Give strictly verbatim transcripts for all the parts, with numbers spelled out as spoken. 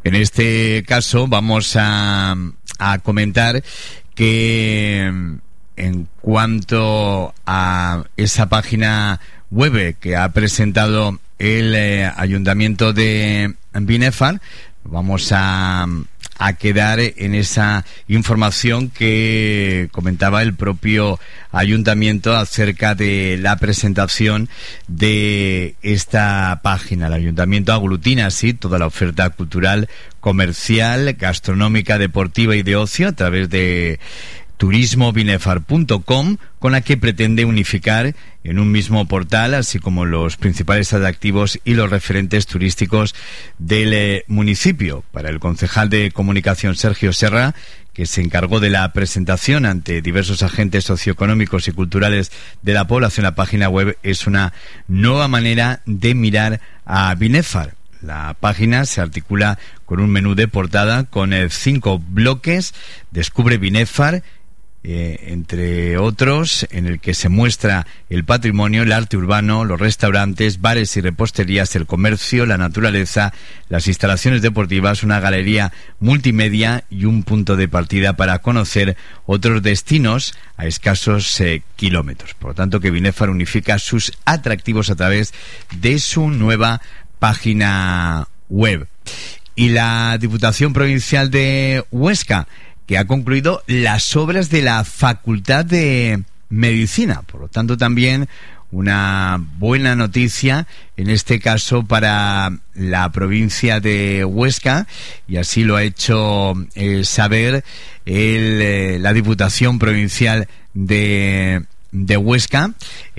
En este caso vamos a, a comentar que en cuanto a esa página web que ha presentado el eh, Ayuntamiento de Binefar, vamos a, a quedar en esa información que comentaba el propio Ayuntamiento acerca de la presentación de esta página. El Ayuntamiento aglutina así toda la oferta cultural, comercial, gastronómica, deportiva y de ocio a través de turismo binefar punto com, con la que pretende unificar en un mismo portal, así como los principales atractivos y los referentes turísticos del eh, municipio. Para el concejal de comunicación Sergio Serra, que se encargó de la presentación ante diversos agentes socioeconómicos y culturales de la población, la página web es una nueva manera de mirar a Binefar. La página se articula con un menú de portada con eh, cinco bloques. Descubre Binefar, Eh, entre otros, en el que se muestra el patrimonio, el arte urbano, los restaurantes, bares y reposterías, el comercio, la naturaleza, las instalaciones deportivas, una galería multimedia y un punto de partida para conocer otros destinos a escasos eh, kilómetros. Por lo tanto, que Binefar unifica sus atractivos a través de su nueva página web. Y la Diputación Provincial de Huesca, que ha concluido las obras de la Facultad de Medicina. Por lo tanto, también una buena noticia, en este caso para la provincia de Huesca, y así lo ha hecho eh, saber el, eh, la Diputación Provincial de, de Huesca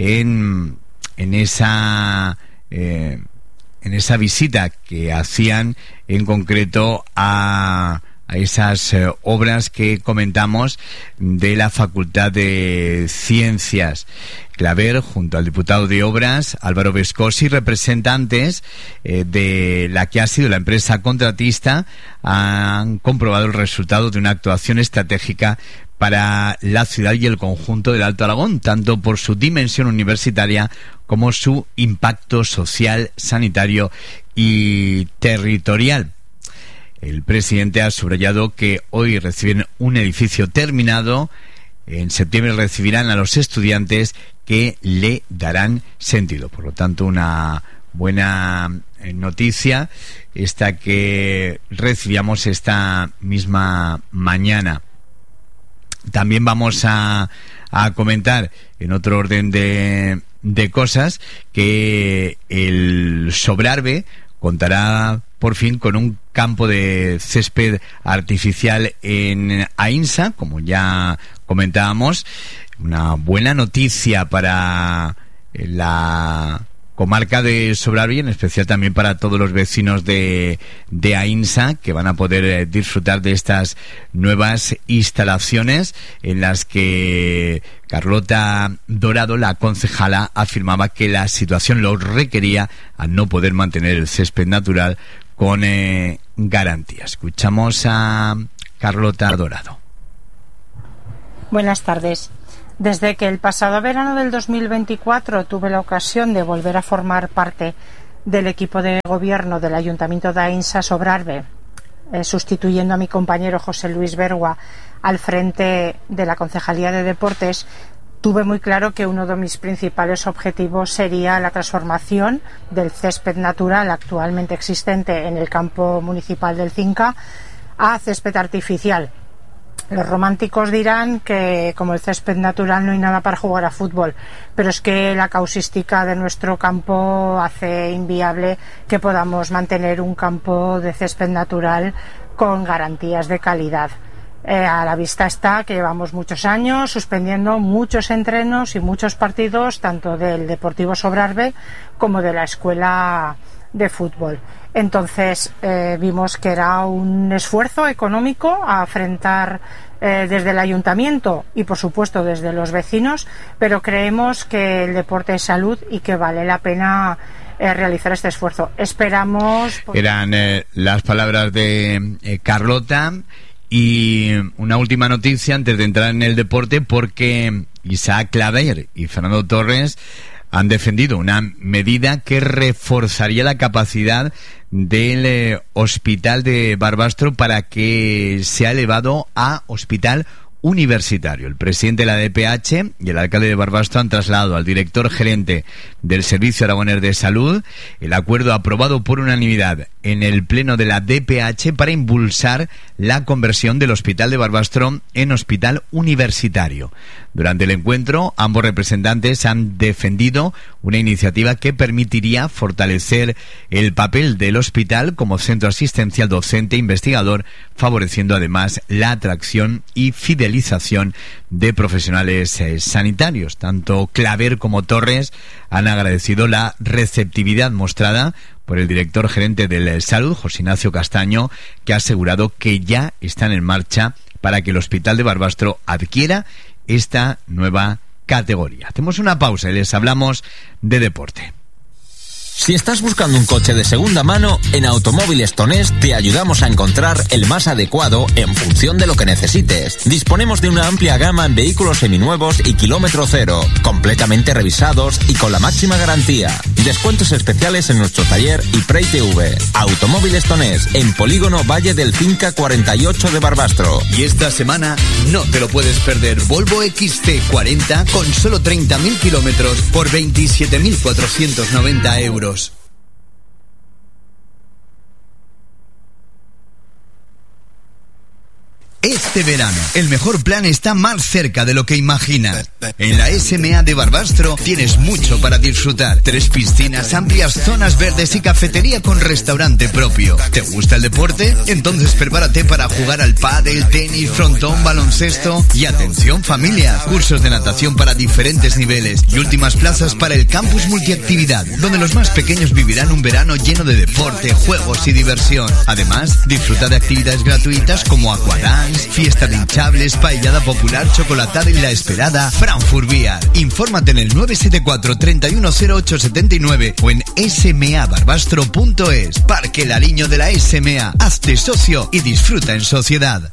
en, en esa... Eh, en esa visita que hacían en concreto a... a esas eh, obras que comentamos de la Facultad de Ciencias. Claver, junto al diputado de Obras, Álvaro Vescosi, representantes eh, de la que ha sido la empresa contratista, han comprobado el resultado de una actuación estratégica para la ciudad y el conjunto del Alto Aragón, tanto por su dimensión universitaria como su impacto social, sanitario y territorial. El presidente ha subrayado que hoy reciben un edificio terminado. En septiembre recibirán a los estudiantes que le darán sentido. Por lo tanto, una buena noticia esta que recibíamos esta misma mañana. También vamos a, a comentar, en otro orden de, de cosas, que el Sobrarbe contará por fin con un campo de césped artificial en Aínsa, como ya comentábamos. Una buena noticia para la comarca de Sobrarbe y en especial también para todos los vecinos de, de Aínsa, que van a poder eh, disfrutar de estas nuevas instalaciones en las que Carlota Dorado, la concejala, afirmaba que la situación lo requería al no poder mantener el césped natural con eh, garantía. Escuchamos a Carlota Dorado. Buenas tardes. Desde que el pasado verano del dos mil veinticuatro tuve la ocasión de volver a formar parte del equipo de gobierno del Ayuntamiento de Aínsa Sobrarbe, eh, sustituyendo a mi compañero José Luis Bergua al frente de la Concejalía de Deportes, tuve muy claro que uno de mis principales objetivos sería la transformación del césped natural actualmente existente en el campo municipal del Cinca a césped artificial. Los románticos dirán que como el césped natural no hay nada para jugar a fútbol, pero es que la causística de nuestro campo hace inviable que podamos mantener un campo de césped natural con garantías de calidad. Eh, a la vista está que llevamos muchos años suspendiendo muchos entrenos y muchos partidos, tanto del Deportivo Sobrarbe como de la Escuela de Fútbol. Entonces eh, vimos que era un esfuerzo económico a afrontar eh, desde el ayuntamiento y por supuesto desde los vecinos, pero creemos que el deporte es salud y que vale la pena eh, realizar este esfuerzo. Esperamos... Eran eh, las palabras de eh, Carlota. Y una última noticia antes de entrar en el deporte, porque Isaac Claver y Fernando Torres han defendido una medida que reforzaría la capacidad del eh, hospital de Barbastro para que sea elevado a hospital universitario. El presidente de la D P H y el alcalde de Barbastro han trasladado al director gerente del Servicio Aragonés de Salud el acuerdo aprobado por unanimidad en el pleno de la D P H para impulsar la conversión del hospital de Barbastro en hospital universitario. Durante el encuentro, ambos representantes han defendido una iniciativa que permitiría fortalecer el papel del hospital como centro asistencial docente e investigador, favoreciendo además la atracción y fidelización de profesionales eh, sanitarios. Tanto Claver como Torres han agradecido la receptividad mostrada por el director gerente del Salud, José Ignacio Castaño, que ha asegurado que ya están en marcha para que el Hospital de Barbastro adquiera esta nueva categoría. Hacemos una pausa y les hablamos de deporte. Si estás buscando un coche de segunda mano, en Automóviles Tonés te ayudamos a encontrar el más adecuado en función de lo que necesites. Disponemos de una amplia gama en vehículos seminuevos y kilómetro cero, completamente revisados y con la máxima garantía. Descuentos especiales en nuestro taller y Pre T V. Automóviles Tonés, en Polígono Valle del Finca cuarenta y ocho de Barbastro. Y esta semana no te lo puedes perder. Volvo X C cuarenta con solo treinta mil kilómetros por veintisiete mil cuatrocientos noventa euros. Este verano, el mejor plan está más cerca de lo que imaginas. En la S M A de Barbastro tienes mucho para disfrutar. Tres piscinas, amplias zonas verdes y cafetería con restaurante propio. ¿Te gusta el deporte? Entonces prepárate para jugar al pádel, tenis, frontón, baloncesto y atención familia. Cursos de natación para diferentes niveles y últimas plazas para el campus multiactividad, donde los más pequeños vivirán un verano lleno de deporte, juegos y diversión. Además, disfruta de actividades gratuitas como aquadance, fiesta de hinchables, paellada popular, chocolatada y la esperada Frankfurt Beer. Infórmate en el nueve siete cuatro, treinta y uno cero ocho setenta y nueve o en s m a barbastro punto es. Parque Lariño de la S M A. Hazte socio y disfruta en sociedad.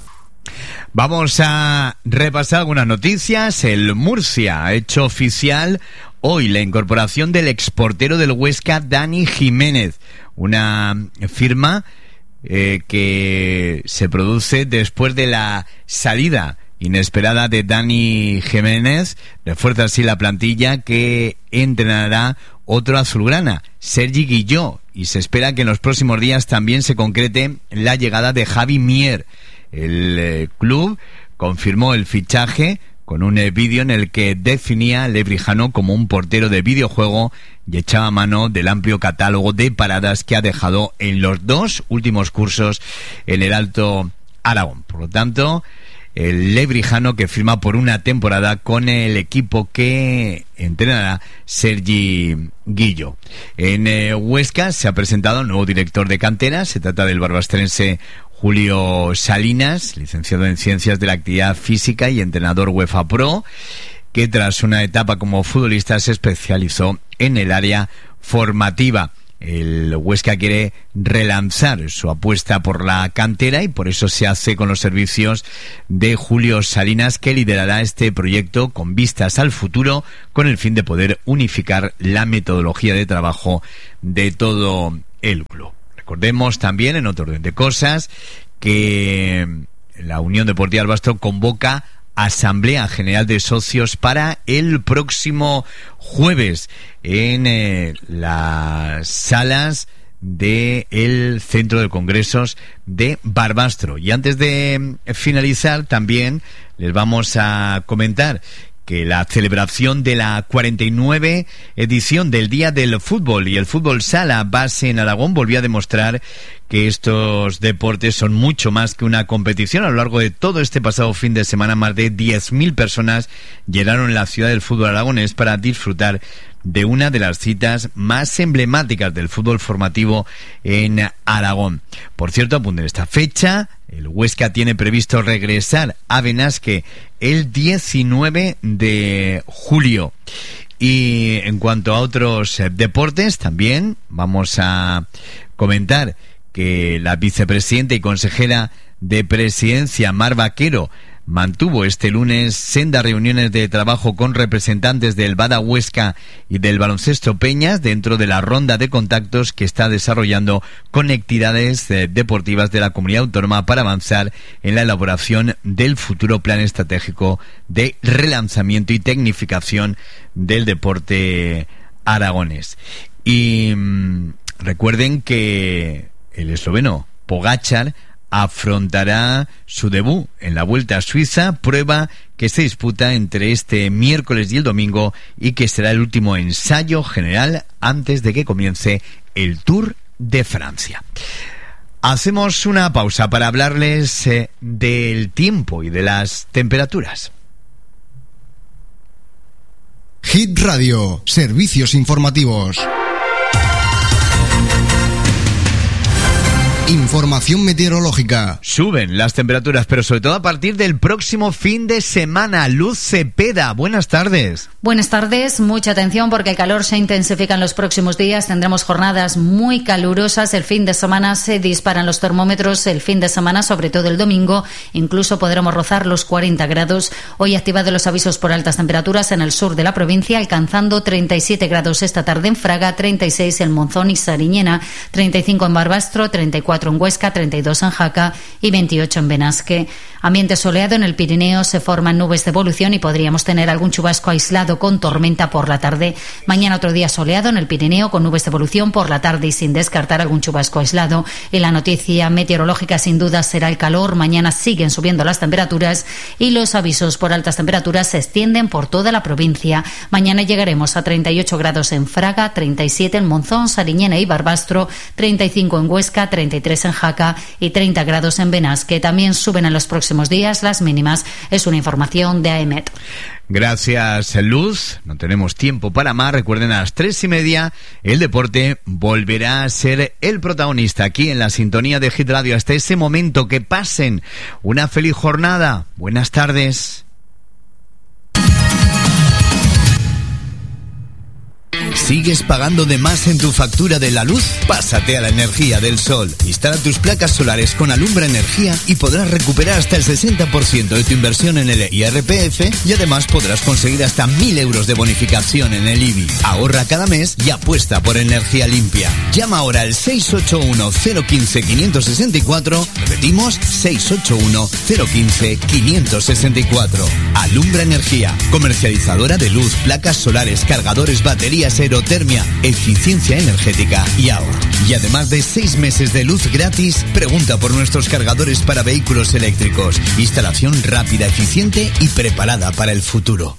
Vamos a repasar algunas noticias. El Murcia ha hecho oficial hoy la incorporación del exportero del Huesca, Dani Jiménez, una firma Eh, que se produce después de la salida inesperada de Dani Jiménez. Refuerza así la plantilla que entrenará otro azulgrana, Sergi Guilló, y se espera que en los próximos días también se concrete la llegada de Javi Mier. El eh, club confirmó el fichaje con un eh, vídeo en el que definía a Lebrijano como un portero de videojuego y echaba mano del amplio catálogo de paradas que ha dejado en los dos últimos cursos en el Alto Aragón. Por lo tanto, el Lebrijano que firma por una temporada con el equipo que entrenará Sergi Guilló. En eh, Huesca se ha presentado un nuevo director de cantera. Se trata del barbastrense Julio Salinas, licenciado en Ciencias de la Actividad Física y entrenador UEFA Pro, que tras una etapa como futbolista se especializó en el área formativa. El Huesca quiere relanzar su apuesta por la cantera y por eso se hace con los servicios de Julio Salinas, que liderará este proyecto con vistas al futuro, con el fin de poder unificar la metodología de trabajo de todo el club. Recordemos también, en otro orden de cosas, que la Unión Deportiva Barbastro convoca Asamblea General de Socios para el próximo jueves en eh, las salas del Centro de Congresos de Barbastro. Y antes de finalizar, también les vamos a comentar que la celebración de la cuarenta y nueve edición del Día del Fútbol y el Fútbol Sala Base en Aragón volvió a demostrar que estos deportes son mucho más que una competición. A lo largo de todo este pasado fin de semana, más de diez mil personas llegaron a la ciudad del fútbol aragonés para disfrutar de una de las citas más emblemáticas del fútbol formativo en Aragón. Por cierto, apunten esta fecha: el Huesca tiene previsto regresar a Benasque el diecinueve de julio. Y en cuanto a otros eh, deportes, también vamos a comentar que la vicepresidenta y consejera de Presidencia, Mar Vaquero, mantuvo este lunes sendas reuniones de trabajo con representantes del Bada Huesca y del Baloncesto Peñas dentro de la ronda de contactos que está desarrollando con entidades eh, deportivas de la comunidad autónoma para avanzar en la elaboración del futuro plan estratégico de relanzamiento y tecnificación del deporte aragonés. Y mmm, recuerden que el esloveno Pogačar afrontará su debut en la Vuelta a Suiza, prueba que se disputa entre este miércoles y el domingo y que será el último ensayo general antes de que comience el Tour de Francia. Hacemos una pausa para hablarles eh, del tiempo y de las temperaturas. Hit Radio, servicios informativos. Información meteorológica. Suben las temperaturas, pero sobre todo a partir del próximo fin de semana. Luz Cepeda, buenas tardes. Buenas tardes, mucha atención porque el calor se intensifica en los próximos días. Tendremos jornadas muy calurosas. El fin de semana se disparan los termómetros. El fin de semana, sobre todo el domingo, incluso podremos rozar los cuarenta grados. Hoy activados los avisos por altas temperaturas en el sur de la provincia, alcanzando treinta y siete grados esta tarde en Fraga, treinta y seis en Monzón y Sariñena, treinta y cinco en Barbastro, treinta y cuatro en Huesca, treinta y dos en Jaca y veintiocho en Benasque. Ambiente soleado en el Pirineo, se forman nubes de evolución y podríamos tener algún chubasco aislado con tormenta por la tarde. Mañana otro día soleado en el Pirineo con nubes de evolución por la tarde y sin descartar algún chubasco aislado. Y la noticia meteorológica sin duda será el calor. Mañana siguen subiendo las temperaturas y los avisos por altas temperaturas se extienden por toda la provincia. Mañana llegaremos a treinta y ocho grados en Fraga, treinta y siete en Monzón, Sariñena y Barbastro, treinta y cinco en Huesca, treinta y tres en Jaca y treinta grados en Benasque. También suben en los próximos días las mínimas. Es una información de AEMET. Gracias, Luz. No tenemos tiempo para más. Recuerden, a las tres y media el deporte volverá a ser el protagonista aquí en la sintonía de Hit Radio. Hasta ese momento, que pasen una feliz jornada. Buenas tardes. ¿Sigues pagando de más en tu factura de la luz? Pásate a la energía del sol. Instala tus placas solares con Alumbra Energía y podrás recuperar hasta el sesenta por ciento de tu inversión en el I R P F y además podrás conseguir hasta mil euros de bonificación en el I B I. Ahorra cada mes y apuesta por energía limpia. Llama ahora al seis ocho uno, cero uno cinco, cinco seis cuatro. Repetimos, seis ocho uno, cero uno cinco, cinco seis cuatro. Alumbra Energía, comercializadora de luz, placas solares, cargadores, baterías, aerotermia, eficiencia energética y ahorro. Y además de seis meses de luz gratis, pregunta por nuestros cargadores para vehículos eléctricos. Instalación rápida, eficiente y preparada para el futuro.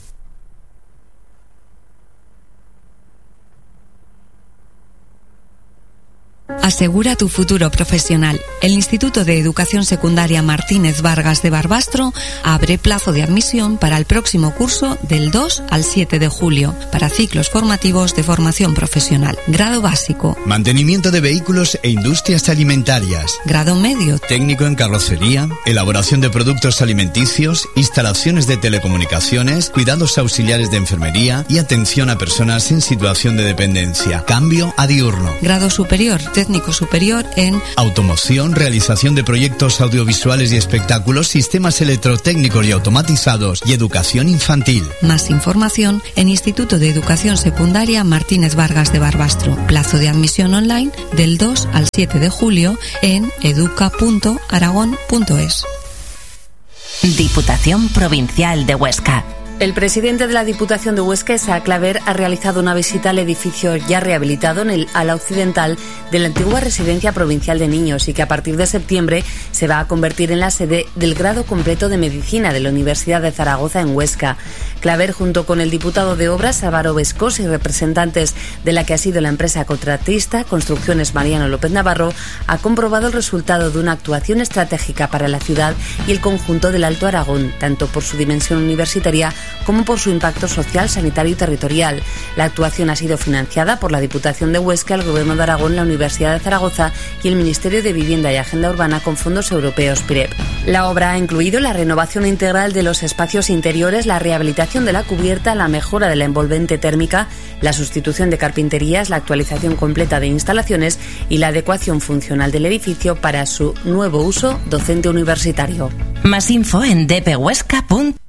Asegura tu futuro profesional. El Instituto de Educación Secundaria Martínez Vargas de Barbastro abre plazo de admisión para el próximo curso del dos al siete de julio para ciclos formativos de formación profesional. Grado básico. Mantenimiento de vehículos e industrias alimentarias. Grado medio. Técnico en carrocería, elaboración de productos alimenticios, instalaciones de telecomunicaciones, cuidados auxiliares de enfermería y atención a personas en situación de dependencia. Cambio a diurno. Grado superior. Técnico superior en automoción, realización de proyectos audiovisuales y espectáculos, sistemas electrotécnicos y automatizados y educación infantil. Más información en Instituto de Educación Secundaria Martínez Vargas de Barbastro. Plazo de admisión online del dos al siete de julio en educa punto aragón punto es. Diputación Provincial de Huesca. El presidente de la Diputación de Huesca, Isaac Claver, ha realizado una visita al edificio ya rehabilitado en el ala occidental de la antigua Residencia Provincial de Niños y que a partir de septiembre se va a convertir en la sede del grado completo de Medicina de la Universidad de Zaragoza en Huesca. Claver, junto con el diputado de Obras, Álvaro Vescos, y representantes de la que ha sido la empresa contratista Construcciones Mariano López Navarro, ha comprobado el resultado de una actuación estratégica para la ciudad y el conjunto del Alto Aragón, tanto por su dimensión universitaria como por su impacto social, sanitario y territorial. La actuación ha sido financiada por la Diputación de Huesca, el Gobierno de Aragón, la Universidad de Zaragoza y el Ministerio de Vivienda y Agenda Urbana con fondos europeos P I R E P. La obra ha incluido la renovación integral de los espacios interiores, la rehabilitación de la cubierta, la mejora de la envolvente térmica, la sustitución de carpinterías, la actualización completa de instalaciones y la adecuación funcional del edificio para su nuevo uso docente universitario. Más info en d p huesca punto com.